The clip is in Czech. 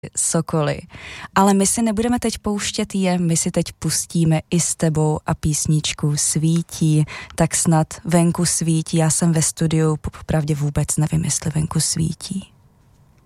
Sokoly. Ale my si nebudeme teď pouštět je, my si teď pustíme i s tebou a písničku Svítí, tak snad venku svítí. Já jsem ve studiu, popravdě vůbec nevím, jestli venku svítí.